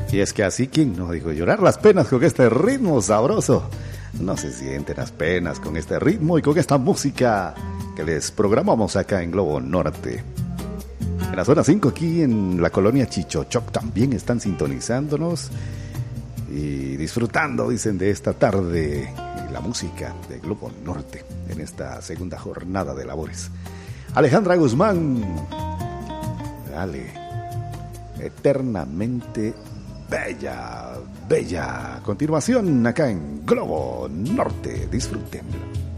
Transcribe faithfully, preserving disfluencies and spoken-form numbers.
Y es que así, ¿quién no dijo llorar las penas con este ritmo sabroso? No se sienten las penas con este ritmo y con esta música que les programamos acá en Globo Norte. En la zona cinco, aquí en la colonia Chichochoc, también están sintonizándonos y disfrutando, dicen, de esta tarde y la música de Globo Norte en esta segunda jornada de labores. Alejandra Guzmán, dale, eternamente bella, bella. Continuación acá en Globo Norte, disfrútenlo.